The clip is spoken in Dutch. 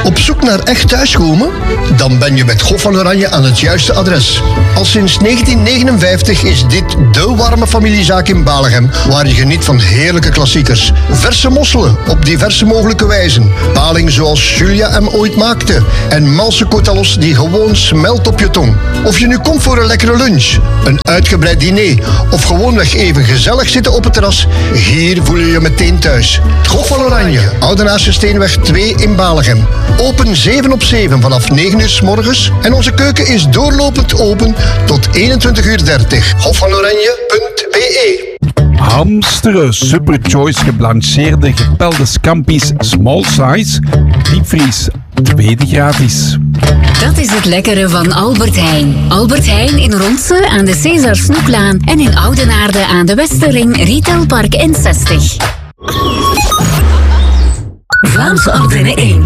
Op zoek naar echt thuiskomen? Dan ben je met Hof van Oranje aan het juiste adres. Al sinds 1959 is dit de warme familiezaak in Balegem, waar je geniet van heerlijke klassiekers. Verse mosselen op diverse mogelijke wijzen. Paling zoals Julia hem ooit maakte. En malse cotalos die gewoon smelt op je tong. Of je nu komt voor een lekkere lunch, een uitgebreid diner of gewoonweg even gezellig zitten op het terras, hier voel je je meteen thuis. Het Hof van Oranje, Oudenaarse Steenweg 2 in Balegem. Open 7/7 vanaf 9 uur 's morgens en onze keuken is doorlopend open tot 21:30. hofvanoranje.be. Hamsteren Super Choice geblancheerde gepelde scampi's small size. Diepvries, tweede gratis. Dat is het lekkere van Albert Heijn. Albert Heijn in Ronse aan de César Snoeklaan en in Oudenaarde aan de Westerring Retailpark N60. Vlaamse Antenne 1.